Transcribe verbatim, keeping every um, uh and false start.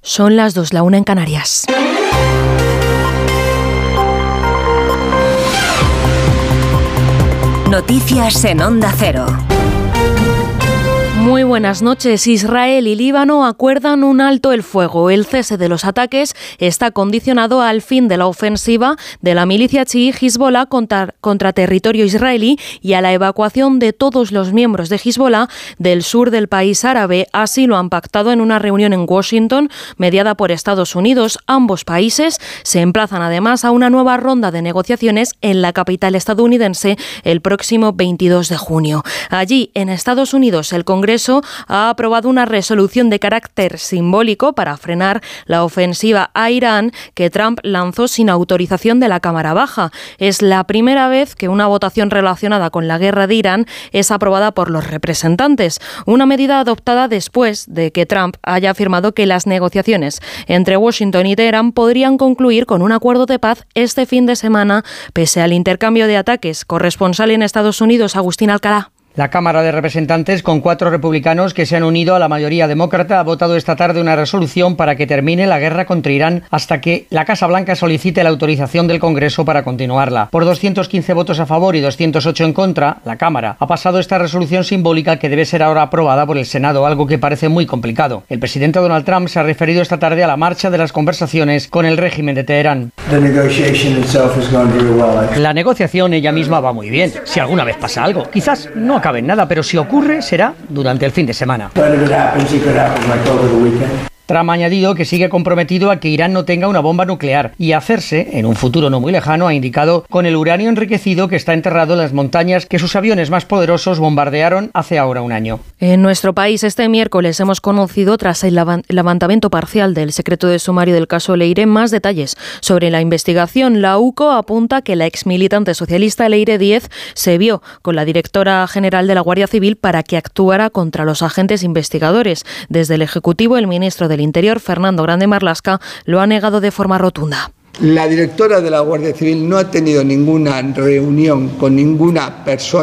Son las dos, la una en Canarias. Noticias en Onda Cero. Muy buenas noches. Israel y Líbano acuerdan un alto el fuego. El cese de los ataques está condicionado al fin de la ofensiva de la milicia chií Hezbollah contra, contra territorio israelí y a la evacuación de todos los miembros de Hezbollah del sur del país árabe. Así lo han pactado en una reunión en Washington mediada por Estados Unidos. Ambos países se emplazan además a una nueva ronda de negociaciones en la capital estadounidense el próximo veintidós de junio. Allí, en Estados Unidos, el Congreso ha aprobado una resolución de carácter simbólico para frenar la ofensiva a Irán que Trump lanzó sin autorización de la Cámara Baja. Es la primera vez que una votación relacionada con la guerra de Irán es aprobada por los representantes. Una medida adoptada después de que Trump haya afirmado que las negociaciones entre Washington y Teherán podrían concluir con un acuerdo de paz este fin de semana, pese al intercambio de ataques. Corresponsal en Estados Unidos, Agustín Alcalá. La Cámara de Representantes, con cuatro republicanos que se han unido a la mayoría demócrata, ha votado esta tarde una resolución para que termine la guerra contra Irán hasta que la Casa Blanca solicite la autorización del Congreso para continuarla. Por doscientos quince votos a favor y doscientos ocho en contra, la Cámara ha pasado esta resolución simbólica que debe ser ahora aprobada por el Senado, algo que parece muy complicado. El presidente Donald Trump se ha referido esta tarde a la marcha de las conversaciones con el régimen de Teherán. La negociación ella misma va muy bien. Si alguna vez pasa algo, quizás no acabe en nada, pero si ocurre, será durante el fin de semana. Trump ha añadido que sigue comprometido a que Irán no tenga una bomba nuclear y a hacerse, en un futuro no muy lejano, ha indicado, con el uranio enriquecido que está enterrado en las montañas que sus aviones más poderosos bombardearon hace ahora un año. En nuestro país, este miércoles hemos conocido, tras el levantamiento parcial del secreto de sumario del caso Leire, más detalles sobre la investigación. La U C O apunta que la exmilitante socialista Leire Díez se vio con la directora general de la Guardia Civil para que actuara contra los agentes investigadores. Desde el Ejecutivo, el ministro del Interior, Fernando Grande Marlaska, lo ha negado de forma rotunda. La directora de la Guardia Civil no ha tenido ninguna reunión con ninguna persona